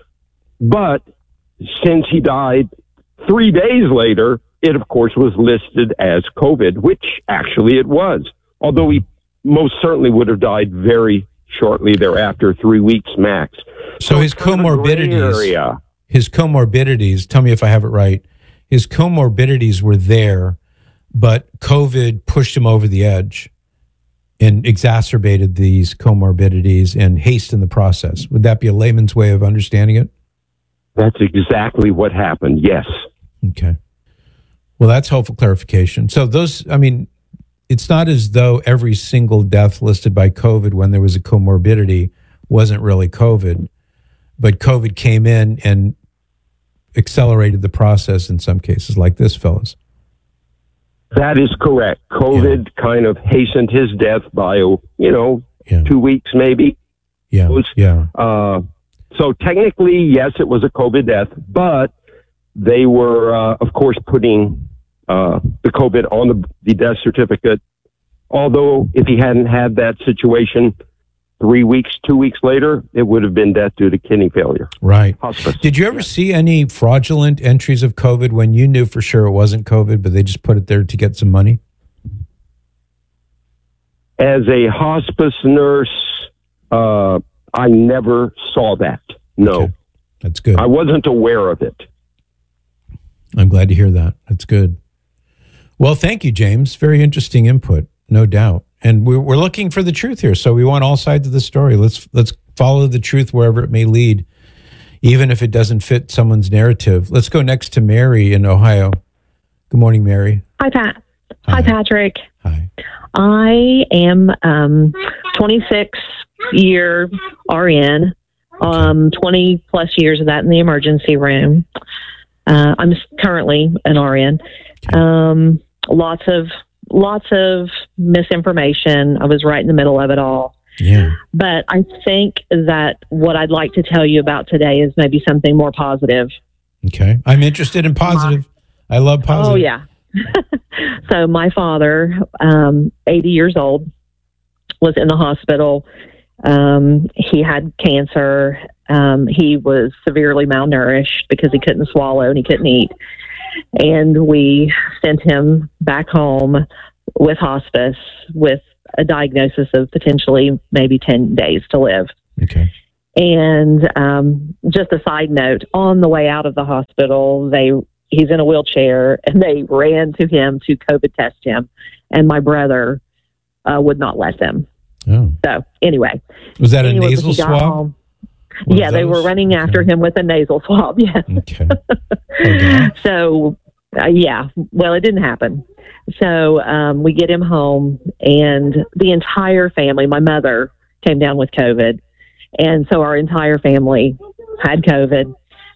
But since he died three days later, it, of course, was listed as COVID, which actually it was, although he most certainly would have died very shortly thereafter, three weeks max. So, so his comorbidities, his comorbidities, tell me if I have it right, his comorbidities were there, but COVID pushed him over the edge and exacerbated these comorbidities and hastened the process. Would that be a layman's way of understanding it? That's exactly what happened, yes. Okay. Well, that's helpful clarification. So those, I mean, it's not as though every single death listed by COVID when there was a comorbidity wasn't really COVID, but COVID came in and accelerated the process in some cases, like this fellow's. That is correct. COVID yeah. kind of hastened his death by, you know, yeah. two weeks maybe. Yeah, was, yeah. Uh, so technically, yes, it was a COVID death, but they were, uh, of course, putting uh, the COVID on the, the death certificate. Although, if he hadn't had that situation three weeks, two weeks later, it would have been death due to kidney failure. Right. Hospice. Did you ever yeah. see any fraudulent entries of COVID when you knew for sure it wasn't COVID, but they just put it there to get some money? As a hospice nurse, uh, I never saw that. No. Okay. That's good. I wasn't aware of it. I'm glad to hear that. That's good. Well, thank you, James. Very interesting input, no doubt. And we're, we're looking for the truth here. So we want all sides of the story. Let's let's follow the truth wherever it may lead, even if it doesn't fit someone's narrative. Let's go next to Mary in Ohio. Good morning, Mary. Hi, Pat. Hi, Hi Patrick. Hi. I am um, twenty-six year R N, um, twenty plus years of that in the emergency room. Uh, I'm currently an R N. Um, lots of lots of misinformation. I was right in the middle of it all. Yeah. But I think that what I'd like to tell you about today is maybe something more positive. Okay. I'm interested in positive. My, I love positive. Oh, yeah. So my father, um, eighty years old, was in the hospital. Um, he had cancer. Um, he was severely malnourished because he couldn't swallow and he couldn't eat. And we sent him back home with hospice with a diagnosis of potentially maybe ten days to live. Okay. And um, just a side note, on the way out of the hospital, they he's in a wheelchair, and they ran to him to COVID test him, and my brother uh, would not let them. Oh. So anyway. Was that anyway, a nasal swab? Home, yeah, they were running okay. after him with a nasal swab, yes. Okay. okay. So, uh, yeah, well, it didn't happen. So um, we get him home, and the entire family, my mother came down with COVID, and so our entire family had COVID.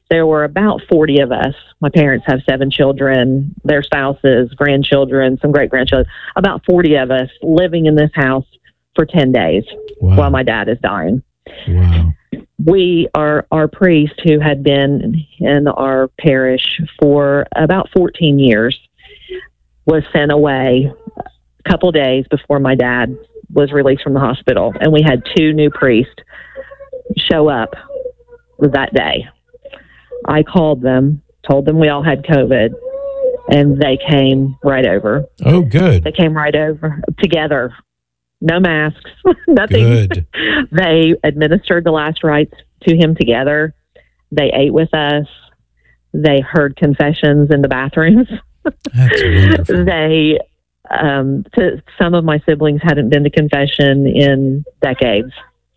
there were about forty of us. My parents have seven children, their spouses, grandchildren, some great-grandchildren, about forty of us living in this house for ten days wow. while my dad is dying. Wow. We are our priest who had been in our parish for about fourteen years was sent away a couple days before my dad was released from the hospital. And we had two new priests show up that day. I called them, told them we all had COVID, and they came right over. Oh, good. They came right over together. No masks, nothing. Good. They administered the last rites to him together. They ate with us. They heard confessions in the bathrooms. That's wonderful. They, um, to, some of my siblings hadn't been to confession in decades.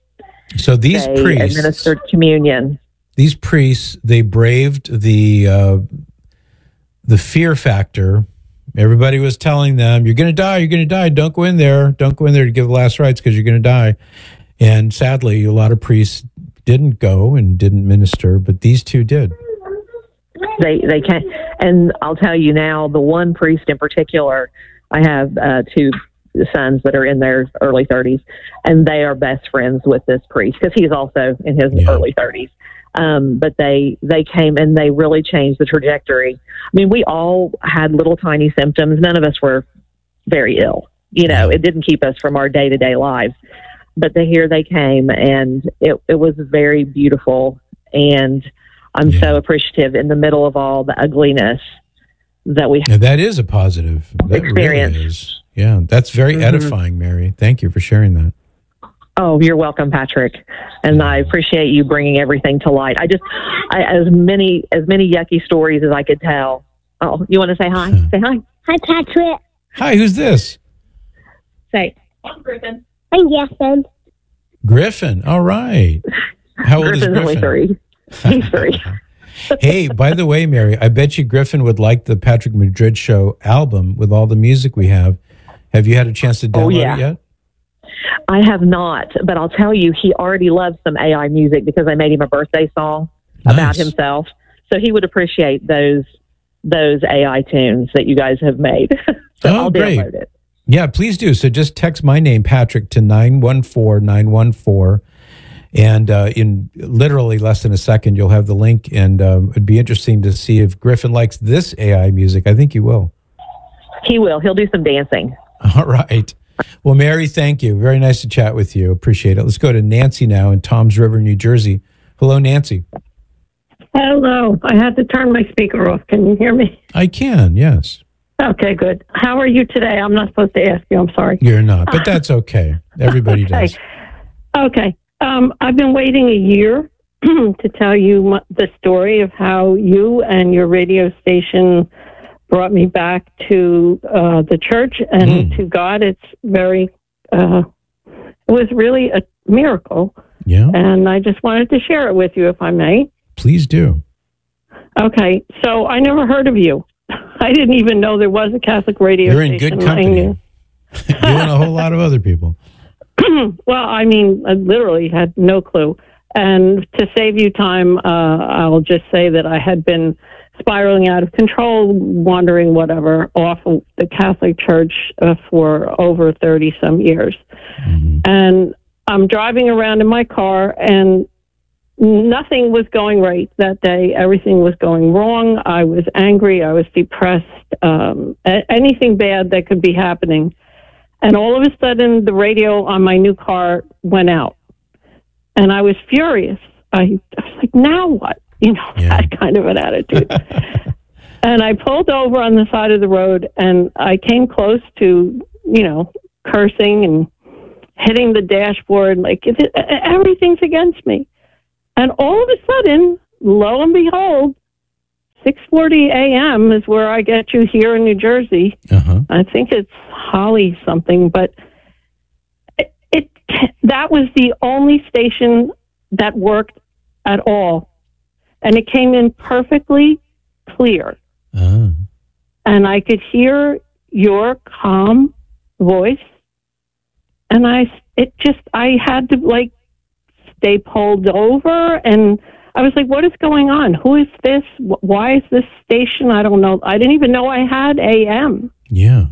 So these they priests administered communion. These priests, they braved the uh, the fear factor. Everybody was telling them, "You're going to die. You're going to die. Don't go in there. Don't go in there to give the last rites because you're going to die." And sadly, a lot of priests didn't go and didn't minister, but these two did. They they can't. And I'll tell you now, the one priest in particular, I have uh, two sons that are in their early thirties, and they are best friends with this priest because he's also in his yeah. early thirties. Um, but they they came and they really changed the trajectory. I mean, we all had little tiny symptoms. None of us were very ill. You know, it didn't keep us from our day to day lives. But the, here they came, and it it was very beautiful. And I'm yeah. so appreciative in the middle of all the ugliness that we yeah, that is a positive that experience. Really is. Yeah, that's very mm-hmm. edifying, Mary. Thank you for sharing that. Oh, you're welcome, Patrick. And I appreciate you bringing everything to light. I just, I, as many as many yucky stories as I could tell. Oh, you want to say hi? Say hi. Hi, Patrick. Hi, who's this? Say. I'm Griffin. I'm Griffin. Griffin. All right. How old Griffin's is Griffin? Only three. He's three. Hey, by the way, Mary, I bet you Griffin would like the Patrick Madrid Show album with all the music we have. Have you had a chance to download oh, yeah. it yet? I have not, but I'll tell you, he already loves some A I music because I made him a birthday song nice. about himself. So he would appreciate those those A I tunes that you guys have made. so oh, I'll great. download it. Yeah, please do. So just text my name, Patrick, to nine one four nine one four. And uh, in literally less than a second, you'll have the link. And um, it'd be interesting to see if Griffin likes this A I music. I think he will. He will. He'll do some dancing. All right. Well, Mary, thank you. Very nice to chat with you. Appreciate it. Let's go to Nancy now in Toms River, New Jersey. Hello, Nancy. Hello. I had to turn my speaker off. Can you hear me? I can, yes. Okay, good. How are you today? I'm not supposed to ask you. I'm sorry. You're not, but that's okay. Everybody okay. does. Okay. Um, I've been waiting a year to tell you my, the story of how you and your radio station brought me back to uh, the church and mm. to God. It's very, uh, it was really a miracle. Yeah. And I just wanted to share it with you, if I may. Please do. Okay. So I never heard of you. I didn't even know there was a Catholic radio You're in station. good company. you and a whole lot of other people. Well, I mean, I literally had no clue. And to save you time, uh, I'll just say that I had been spiraling out of control, wandering whatever off of the Catholic Church uh, for over thirty some years. Mm-hmm. And I'm driving around in my car and nothing was going right that day. Everything was going wrong. I was angry. I was depressed. Um, a- anything bad that could be happening. And all of a sudden the radio on my new car went out and I was furious. I, I was like, now what? You know, yeah. that kind of an attitude. And I pulled over on the side of the road and I came close to, you know, cursing and hitting the dashboard. Like, it, everything's against me. And all of a sudden, lo and behold, six forty a.m. is where I get you here in New Jersey. Uh-huh. I think it's Holly something, but it, it that was the only station that worked at all. And it came in perfectly clear. Uh. And I could hear your calm voice. And I, it just, I had to like stay pulled over. And I was like, what is going on? Who is this? Why is this station? I don't know. I didn't even know I had A M. Yeah.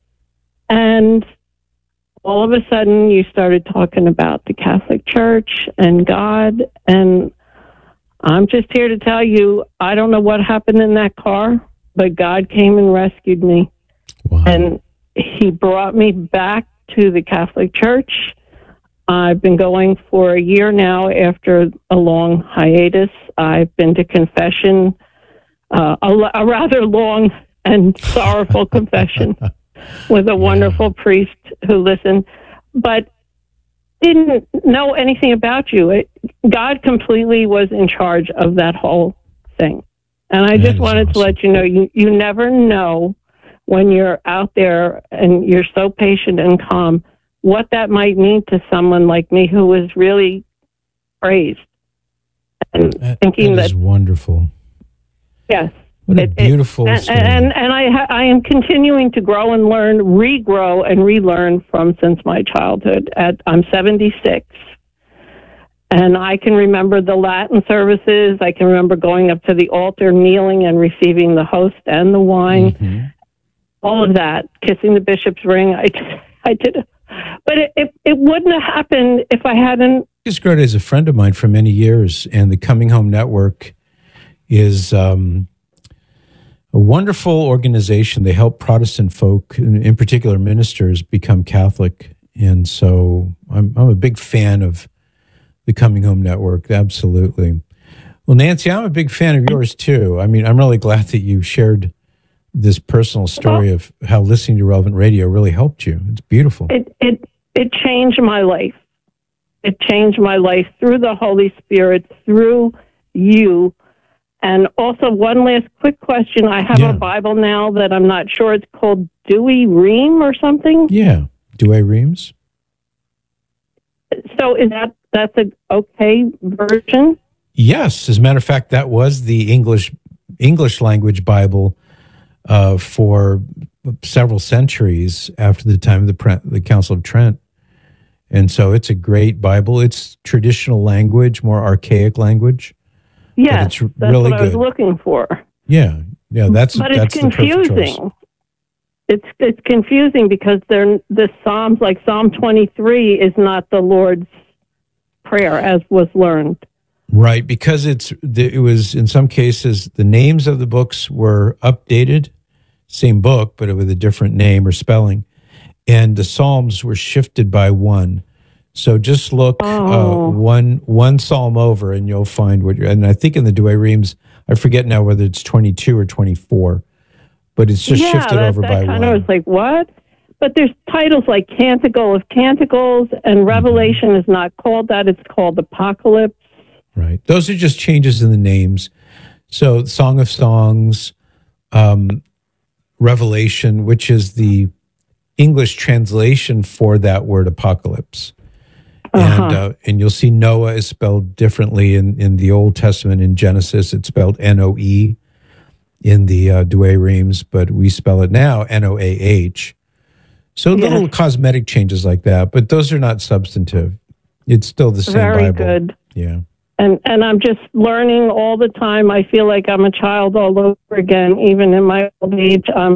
And all of a sudden, you started talking about the Catholic Church and God. And I'm just here to tell you, I don't know what happened in that car, but God came and rescued me. Wow. And he brought me back to the Catholic Church. I've been going for a year now after a long hiatus. I've been to confession, uh, a, a rather long and sorrowful confession with a wonderful yeah. priest who listened, but didn't know anything about you. It, God completely was in charge of that whole thing. And I that just wanted awesome. to let you know, you, you never know when you're out there and you're so patient and calm, what that might mean to someone like me who was really praised. And that, thinking that is that, wonderful. Yes. What a it, beautiful it, story. And, and, and I, ha- I am continuing to grow and learn, regrow and relearn from since my childhood. At I'm seventy-six. And I can remember the Latin services. I can remember going up to the altar, kneeling and receiving the host and the wine. Mm-hmm. All of that, kissing the bishop's ring. I, I did it. But it, it, it wouldn't have happened if I hadn't. Marcus Grode is a friend of mine for many years, and the Coming Home Network is um, a wonderful organization. They help Protestant folk, in, in particular ministers, become Catholic. And so I'm, I'm a big fan of the Coming Home Network, absolutely. Well, Nancy, I'm a big fan of yours too. I mean, I'm really glad that you shared this personal story well, of how listening to Relevant Radio really helped you. It's beautiful. It it it changed my life. It changed my life through the Holy Spirit, through you. And also, one last quick question. I have yeah. a Bible now that I'm not sure. It's called Douay Rheims or something. Yeah, Douay Rheims. So is that that's an okay version? Yes, as a matter of fact, that was the English English language Bible uh, for several centuries after the time of the Pre- the Council of Trent, and so it's a great Bible. It's traditional language, more archaic language. Yes, it's that's really what good. I was looking for. Yeah, yeah, that's but that's it's the perfect choice. confusing. It's it's confusing because they're the Psalms, like Psalm twenty-three, is not the Lord's Prayer as was learned. Right, because it's it was in some cases the names of the books were updated, same book but with a different name or spelling, and the Psalms were shifted by one. So just look oh. uh, one one psalm over, and you'll find what you're. And I think in the Douay Rheims, I forget now whether it's twenty-two or twenty-four, but it's just yeah, shifted that, over that by kind one. of was like what? But there's titles like Canticle of Canticles, and Revelation mm-hmm. is not called that; it's called Apocalypse. Right. Those are just changes in the names. So Song of Songs, um, Revelation, which is the English translation for that word apocalypse. Uh-huh. And uh, and you'll see Noah is spelled differently in, in the Old Testament. In Genesis, it's spelled N O E in the uh, Douay Rheims, but we spell it now N O A H. So yes. little cosmetic changes like that, but those are not substantive. It's still the same Very Bible. good. Yeah. And and I'm just learning all the time. I feel like I'm a child all over again, even in my old age. I'm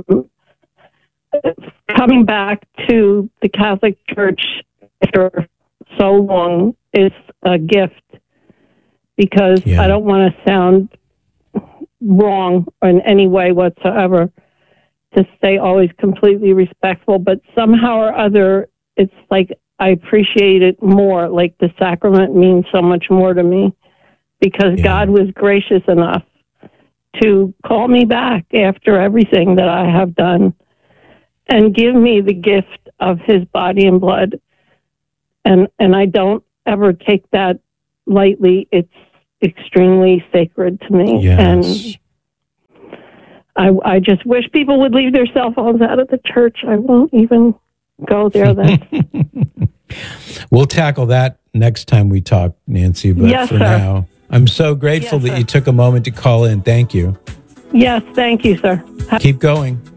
coming back to the Catholic Church after so long is a gift because yeah. I don't want to sound wrong in any way whatsoever, to stay always completely respectful, but somehow or other, it's like I appreciate it more. Like the sacrament means so much more to me because yeah. God was gracious enough to call me back after everything that I have done and give me the gift of his body and blood. And, and I don't ever take that lightly. It's extremely sacred to me. Yes. And I, I just wish people would leave their cell phones out of the church. I won't even go there then. We'll tackle that next time we talk, Nancy. But yes, for sir. now, I'm so grateful yes, that sir. you took a moment to call in. Thank you. Yes, thank you, sir. Keep going.